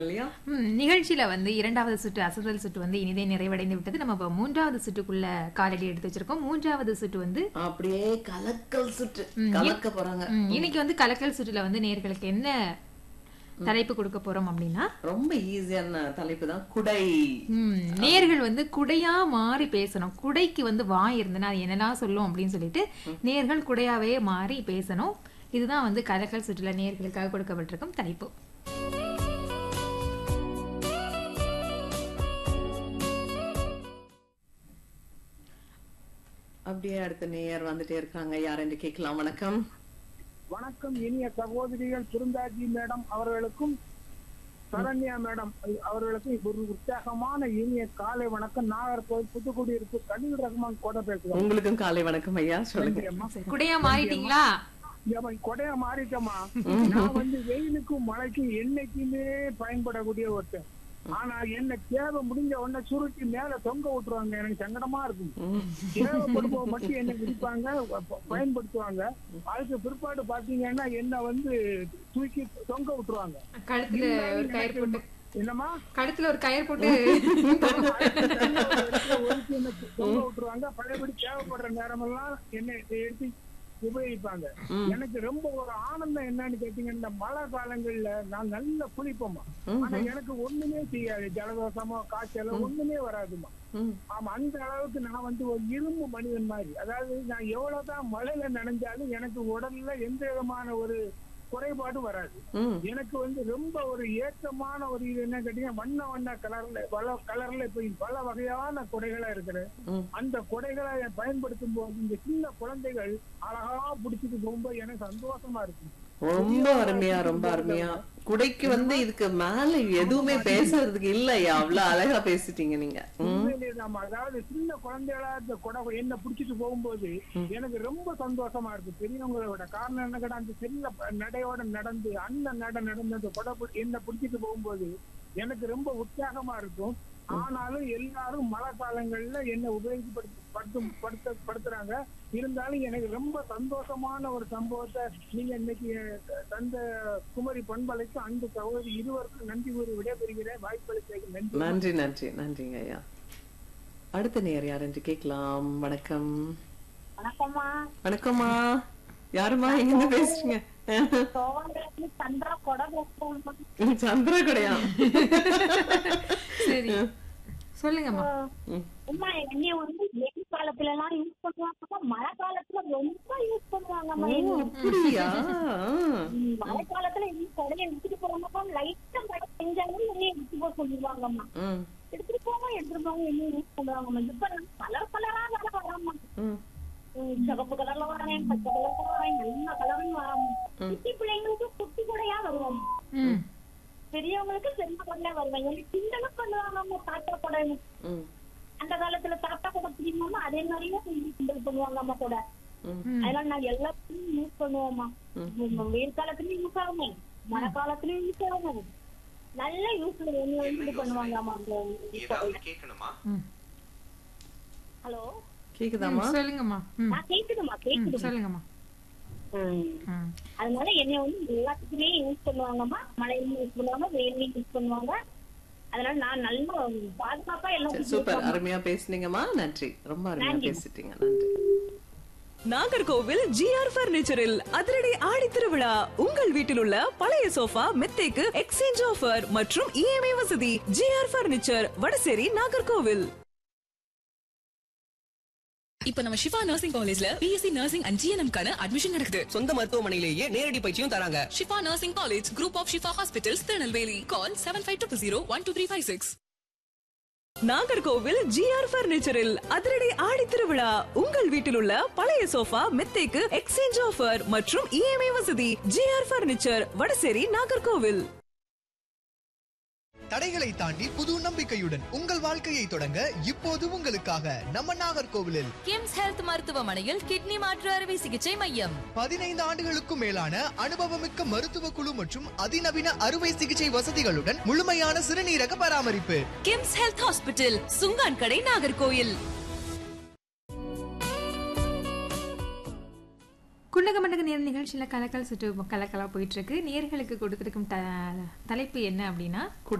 இல்லையா? நிகழ்ச்சியில வந்து இரண்டாவது சுற்று அசத்தல் சுற்று வந்து இனிதே நிறைவடைந்து விட்டது. நம்ம இப்ப மூன்றாவது சுற்றுக்குள்ள காலடி எடுத்து வச்சிருக்கோம். மூன்றாவது சுற்று வந்து அப்படியே கலக்கல் சுற்று கலக்க போறாங்க. இன்னைக்கு வந்து கலக்கல் சுற்றுல வந்து நேர்களுக்கு என்ன தலைப்பு கொடுக்க போறோம் அப்படின்னா, ரொம்ப ஈஸியான தலைப்பு தான், குடை. நேர்கள் வந்து குடையா மாறி பேசணும். குடைக்கு வந்து வாய் இருந்தனா அது என்னெல்லாம் சொல்லும் அப்படின்னு சொல்லிட்டு நேர்கள் குடையாவே மாறி பேசணும். இதுதான் வந்து கலக்கல் சுற்றுல நேர்களுக்காக கொடுக்கப்பட்டிருக்கும் தலைப்பு. அப்படியே அடுத்த நேயர் வந்துட்டே இருக்காங்க. யார் என்று கேட்கலாம். வணக்கம். வணக்கம். இனிய சகோதரிகள் திருந்தாஜி மேடம் அவர்களுக்கும் சரண்யா மேடம் அவர்களுக்கும் ஒரு உற்சாகமான இனிய காலை வணக்கம். நாகர்கோவில் புதுக்குடியிருப்பு கலீல் ரஹ்மான் கூட பேசுறேன். உங்களுக்கும் காலை வணக்கம் ஐயா. சொல்லுங்க. குடையா மாறிட்டீங்களா? கொடையா மாறிட்டோமா? நான் வந்து வெயிலுக்கும் மழைக்கும் என்னைக்குமே பயன்படக்கூடிய ஒருத்தன். ஆனா என்ன தேவை முடிஞ்ச உடனே சுருட்டி மேல தொங்க விட்டுருவாங்க. எனக்கு சங்கடமா இருக்கும். தேவைப்படும்போது மட்டும் என்ன விதிப்பாங்க, பயன்படுத்துவாங்க. அதுக்கு பிற்பாடு பாத்தீங்கன்னா என்ன வந்து தூக்கி தொங்க விட்டுருவாங்க. கழுத்துல ஒரு கயிறு போட்டு, என்னமா கழுத்துல ஒரு கயிறு போட்டு தொங்க விட்டுருவாங்க. பழையபடி தேவைப்படுற நேரமெல்லாம் என்ன எடுத்து உபயோகிப்பாங்க. எனக்கு ரொம்ப ஒரு ஆனந்தம் என்னன்னு கேட்டீங்கன்னா, இந்த மழை காலங்கள்ல நான் நல்ல குளிப்போமா. ஆனா எனக்கு ஒண்ணுமே செய்யாது. ஜலதோஷமோ காய்ச்சலோ ஒண்ணுமே வராதுமா. ஆமா, அந்த அளவுக்கு நான் வந்து ஒரு இரும்பு மனிதன் மாதிரி. அதாவது நான் எவ்வளவுதான் மழையில நனைஞ்சாலும் எனக்கு உடல்ல எந்த விதமான ஒரு குறைபாடு வராது. எனக்கு வந்து ரொம்ப ஒரு ஏற்றமான ஒரு இது என்ன கேட்டீங்கன்னா, வண்ண வண்ண கலர்ல இப்ப பல வகையான கொடைகளா இருக்குது. அந்த கொடைகளை பயன்படுத்தும் போது இந்த சின்ன குழந்தைகள் அழகா பிடிச்சிட்டு போகும்போது எனக்கு சந்தோஷமா இருக்கு. ரொம்ப அருமையா, ரொம்ப அருமையா. குடைக்கு வந்து இதுக்கு மேல எதுவுமே பேசுறதுக்கு இல்லையா? அவ்வளவு அழகா பேசிட்டீங்க நீங்க. அதாவது சின்ன குழந்தைகளா இந்த கொடை என்ன பிடிச்சிட்டு போகும்போது எனக்கு ரொம்ப சந்தோஷமா இருக்கு. பெரியவங்களை விட காரணம் என்ன கேட்டா, அந்த சின்ன நடையோட நடந்து அந்த நடந்து அந்த கொடை என்ன பிடிச்சிட்டு போகும்போது எனக்கு ரொம்ப உற்சாகமா இருக்கும். ஆனாலும் எல்லாரும் மழை காலங்கள்ல என்ன உபயோகப்படுத்துறாங்க. இருந்தாலும் எனக்கு ரொம்ப சந்தோஷமான ஒரு சம்பவத்தை நீங்க இன்னைக்கு தந்த குமரி பண்பலைக்கு அந்த சகோதரி இருவருக்கும் நன்றி கூறி விடைபெறுகிறேன். வாய்ப்பளித்ததுக்கு நன்றி. நன்றி நன்றி நன்றிங்க ஐயா. அடுத்த நேயர் யார் என்று கேட்கலாம். வணக்கம். வணக்கம்மா. வணக்கம்மா. யாருமா எங்க பேசுறீங்க? சந்திர கொடையா? சரி, சொல்லுங்கம்மா. என்னைய வந்து வெயில் காலத்துல எல்லாம் யூஸ் பண்ணுவாங்க, மழை காலத்துல ரொம்ப யூஸ் பண்ணுவாங்கம்மா. அப்படியா? மழை காலத்துல கொடையை எடுத்துட்டு போறாங்கப்பா, லைட்டா மழை பெஞ்சாலும் நிறைய எடுத்து போக சொல்லிடுவாங்கம்மா. எடுத்துட்டு போங்க என்ன யூஸ் பண்ணுவாங்கம்மா. இப்ப கலர் கலரா வேலை வராமா, சிவப்பு கலர்ல வரேன், பச்சை கலர்ல வரேன், எல்லா கலரும் வராம. குட்டி பிள்ளைங்களுக்கு குட்டி கூடையா வருவோம், பெரியவங்களுக்கு பெரிய கொடையா வருவாங்க. எனக்கு கிண்டலும் பண்ணுவாங்க தாத்தா கொடை. அந்த காலத்துல தாத்தா கொடை பிடிக்குமா, அதே மாதிரியே கிண்டல் பண்ணுவாங்க அம்மா கூட. அதெல்லாம் நான் எல்லாத்தையும் யூஸ் பண்ணுவோம்மா. வெயில் காலத்துலயும் யூஸ் ஆகும், மழை காலத்துலயும் யூஸ் ஆகும். நல்ல யூஸ் இது பண்ணுவாங்க அம்மா. ஹலோ, கேக்குதாமா? சொல்லுங்கம்மா. கேக்குதுமா, கேக்குது, சொல்லுங்கம்மா. அதனால என்னைய வந்து எல்லாத்துக்குமே யூஸ் பண்ணுவாங்கம்மா. மழையிலும் யூஸ் பண்ணுவாங்க, வெயிலையும் யூஸ் பண்ணுவாங்க. அதனால நான் நல்ல பாதுகாப்பா எல்லாம். சூப்பர், அருமையா பேசுனீங்கம்மா. நன்றி, ரொம்ப அருமையா பேசிட்டீங்க. நன்றி. நாகர்கோவில் ஜிஆர் பர்னிச்சரில் அதிரடி ஆடி திருவிழா. உங்கள் வீட்டில் உள்ள பழைய சோஃபா மெத்தைக்கு எக்ஸ்சேஞ்ச் ஆஃபர் மற்றும் இஎம்ஐ வசதி. GR furniture, Vadasery, Nagercoil. இப்ப நம்ம ஷிஃபா நர்சிங் காலேஜ்ல பிஎஸ்சி நர்சிங் அண்ட் ஜிஎன்எம் கான அட்மிஷன் நடக்குது. சொந்த மருத்துவமனையிலேயே நேரடி பயிற்சியும் தராங்க. Shifa nursing college, group of Shifa hospitals, Tirunelveli. Call 75201236. Nagercoil GR பர்னிச்சரில் அதிரடி ஆடி திருவிழா. உங்கள் வீட்டில் உள்ள பழைய சோஃபா மெத்தைக்கு எக்ஸ்சேஞ்ச் ஆஃபர் மற்றும் இஎம்ஐ வசதி. GR furniture, Vadasery, Nagercoil. தடைகளை தாண்டி புது நம்பிக்கையுடன் உங்கள் வாழ்க்கையை தொடங்க இப்போது உங்களுக்காக நம்ம நாகர்கோவிலில் கிம்ஸ் ஹெல்த் மருத்துவமனையில் கிட்னி மாற்று அறுவை சிகிச்சை மையம். 15 ஆண்டுகளுக்கும் மேலான அனுபவமிக்க மருத்துவ குழு மற்றும் அதிநவீன அறுவை சிகிச்சை வசதிகளுடன் முழுமையான சிறுநீரக பராமரிப்பு. கிம்ஸ் ஹெல்த் ஹாஸ்பிட்டல், சுங்கான் கடை, நாகர்கோயில். குண்டக மண்டக நேரம் நிகழ்ச்சியில கலக்கல் சுற்று கலக்கலா போயிட்டு இருக்கு. நேர்களுக்கு கொடுத்திருக்கும் தலைப்பு என்ன அப்படின்னா